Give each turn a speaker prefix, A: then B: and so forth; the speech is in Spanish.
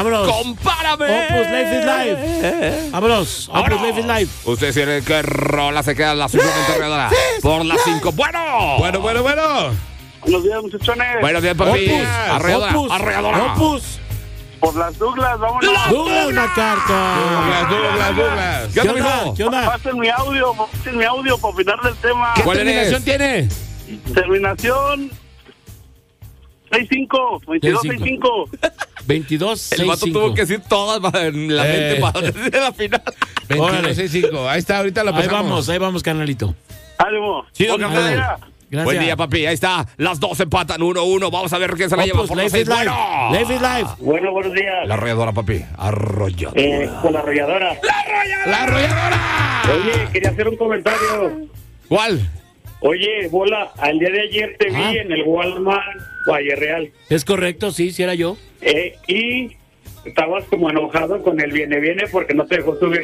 A: Vámonos.
B: ¡Compárame!
A: Opus Life is Life. Vámonos. Opus Life is Life.
B: Usted tiene que rola se queda la suplemento arrolladora. Por las 5. Bueno.
C: Bueno.
D: Buenos días, muchachones.
B: Buenos días, papi.
A: Opus.
B: Arrolladora.
A: Opus.
B: Arrolladora.
A: Opus.
D: Por las Douglas, vámonos.
A: Douglas MacArthur.
C: Douglas.
B: ¿Qué
A: ¿Qué
B: onda,
A: onda?
B: mijo?
A: ¿Qué onda?
D: Pasen mi audio para opinar del tema.
B: ¿Cuál
C: terminación tiene?
D: Terminación 65, 22-65.
A: 22,
B: El vato
A: 65.
B: tuvo que decir todas en la mente para decir la final.
C: 22-65. Ahí está, ahorita lo
A: Ahí
C: pasamos.
A: vamos, carnalito.
D: Ánimo.
B: Chido,
D: Buen
B: carnal.
D: día.
A: Gracias.
B: Buen día, papi. Ahí está. Las dos empatan 1-1. Vamos a ver quién se la lleva
A: Opus
B: por los
A: Life is
B: 6.
A: Life.
B: Bueno.
A: Life is Life.
D: Bueno, buenos días.
B: La arrolladora, papi. Arrolladora.
D: Con la arrolladora.
C: ¡La arrolladora!
D: Oye, quería hacer un comentario.
B: ¿Cuál?
D: Oye, Bola, al día de ayer te vi
A: Ah.
D: en el Walmart Valle Real.
A: Es correcto, sí era yo.
D: Y estabas como enojado con el viene porque no te dejó subir